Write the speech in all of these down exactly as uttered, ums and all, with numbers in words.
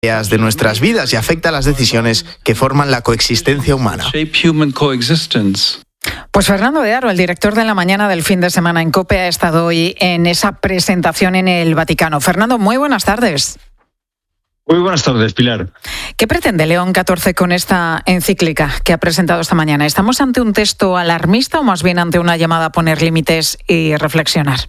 de nuestras vidas y afecta a las decisiones que forman la coexistencia humana. Pues Fernando de Aro, el director de La Mañana del fin de semana en COPE, ha estado hoy en esa presentación en el Vaticano. Fernando, muy buenas tardes. Muy buenas tardes, Pilar. ¿Qué pretende León catorce con esta encíclica que ha presentado esta mañana? ¿Estamos ante un texto alarmista o más bien ante una llamada a poner límites y reflexionar?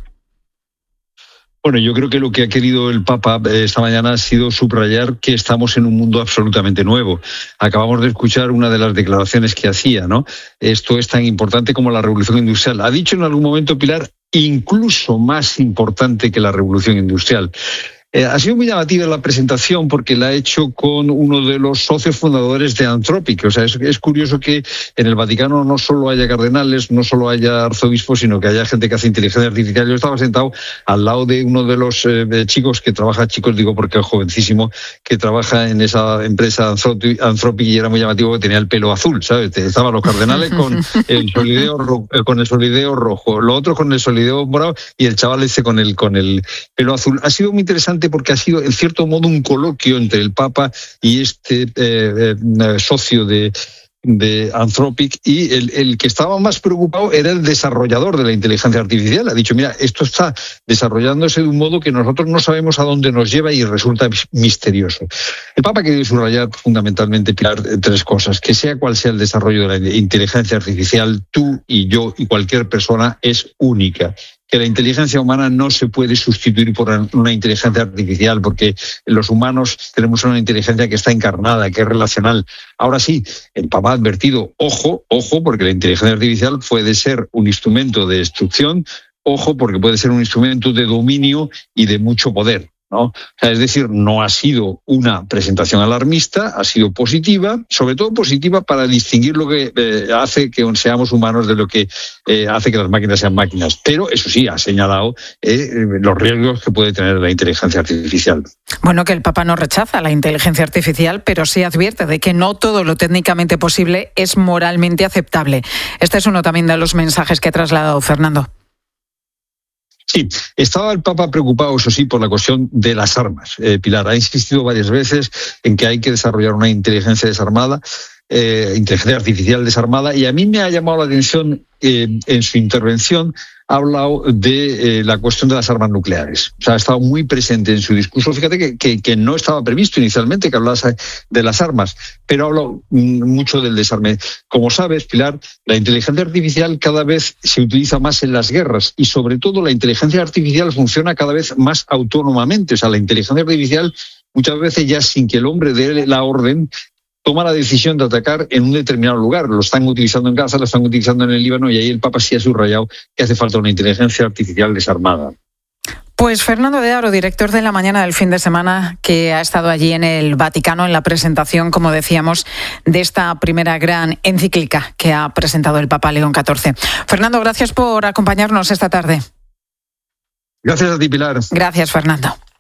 Bueno, yo creo que lo que ha querido el Papa esta mañana ha sido subrayar que estamos en un mundo absolutamente nuevo. Acabamos de escuchar una de las declaraciones que hacía, ¿no? Esto es tan importante como la revolución industrial. Ha dicho en algún momento, Pilar, incluso más importante que la revolución industrial. Eh, ha sido muy llamativa la presentación porque la ha hecho con uno de los socios fundadores de Anthropic. O sea, es, es curioso que en el Vaticano no solo haya cardenales, no solo haya arzobispos, sino que haya gente que hace inteligencia artificial. Yo estaba sentado al lado de uno de los eh, chicos que trabaja, chicos digo porque es jovencísimo, que trabaja en esa empresa Anthropic y era muy llamativo que tenía el pelo azul, ¿sabes? Estaban los cardenales con el solideo, ro- con el solideo rojo, los otros con el solideo morado y el chaval ese con el, con el pelo azul. Ha sido muy interesante porque ha sido, en cierto modo, un coloquio entre el Papa y este eh, eh, socio de, de Anthropic, y el, el que estaba más preocupado era el desarrollador de la inteligencia artificial. Ha dicho, mira, esto está desarrollándose de un modo que nosotros no sabemos a dónde nos lleva y resulta misterioso. El Papa quiere subrayar fundamentalmente, Pilar, tres cosas. Que sea cual sea el desarrollo de la inteligencia artificial, tú y yo y cualquier persona es única. Que la inteligencia humana no se puede sustituir por una inteligencia artificial, porque los humanos tenemos una inteligencia que está encarnada, que es relacional. Ahora sí, el Papa ha advertido, ojo, ojo, porque la inteligencia artificial puede ser un instrumento de destrucción, ojo, porque puede ser un instrumento de dominio y de mucho poder, ¿no? O sea, es decir, no ha sido una presentación alarmista, ha sido positiva, sobre todo positiva para distinguir lo que eh, hace que seamos humanos de lo que eh, hace que las máquinas sean máquinas. Pero, eso sí, ha señalado eh, los riesgos que puede tener la inteligencia artificial. Bueno, que el Papa no rechaza la inteligencia artificial, pero sí advierte de que no todo lo técnicamente posible es moralmente aceptable. Este es uno también de los mensajes que ha trasladado Fernando. Sí, estaba el Papa preocupado, eso sí, por la cuestión de las armas. Eh, Pilar ha insistido varias veces en que hay que desarrollar una inteligencia desarmada, eh, inteligencia artificial desarmada, y a mí me ha llamado la atención eh, en su intervención. Ha hablado de eh, la cuestión de las armas nucleares. O sea, ha estado muy presente en su discurso. Fíjate que, que, que no estaba previsto inicialmente que hablase de las armas, pero ha hablado mucho del desarme. Como sabes, Pilar, la inteligencia artificial cada vez se utiliza más en las guerras y, sobre todo, la inteligencia artificial funciona cada vez más autónomamente. O sea, la inteligencia artificial muchas veces ya sin que el hombre dé la orden toma la decisión de atacar en un determinado lugar. Lo están utilizando en Gaza, lo están utilizando en el Líbano, y ahí el Papa sí ha subrayado que hace falta una inteligencia artificial desarmada. Pues Fernando de Aro, director de La Mañana del fin de semana, que ha estado allí en el Vaticano en la presentación, como decíamos, de esta primera gran encíclica que ha presentado el Papa León catorce. Fernando, gracias por acompañarnos esta tarde. Gracias a ti, Pilar. Gracias, Fernando.